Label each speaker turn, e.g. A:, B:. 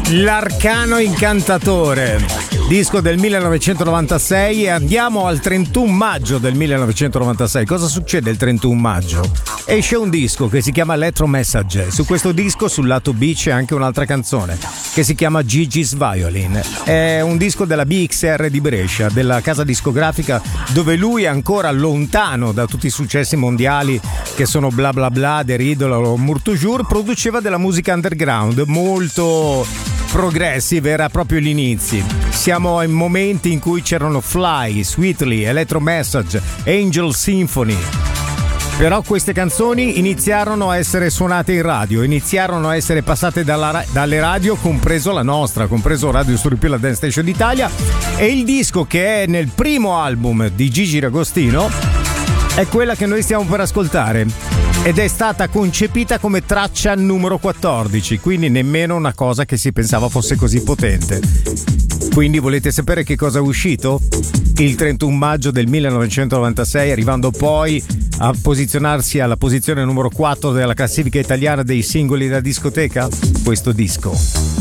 A: L'Arcano Incantatore, disco del 1996, e andiamo al 31 maggio del 1996. Cosa succede il 31 maggio? Esce un disco che si chiama Electro Message. Su questo disco, sul lato B, c'è anche un'altra canzone che si chiama Gigi's Violin. È un disco della BXR di Brescia, della casa discografica dove lui è ancora lontano da tutti i successi mondiali che sono Bla Bla Bla, Deridolo o Murtujur. Produceva della musica underground molto progressive, era proprio gli inizi. Siamo in momenti in cui c'erano Fly, Sweetly, Electro Message, Angel Symphony. Però queste canzoni iniziarono a essere suonate in radio, iniziarono a essere passate dalle radio, compreso la nostra, compreso Radio Stupid, la Dance Station d'Italia. E il disco che è nel primo album di Gigi D'Agostino è quella che noi stiamo per ascoltare, ed è stata concepita come traccia numero 14, quindi nemmeno una cosa che si pensava fosse così potente. Quindi volete sapere che cosa è uscito? Il 31 maggio del 1996, arrivando poi a posizionarsi alla posizione numero 4 della classifica italiana dei singoli da discoteca? Questo disco.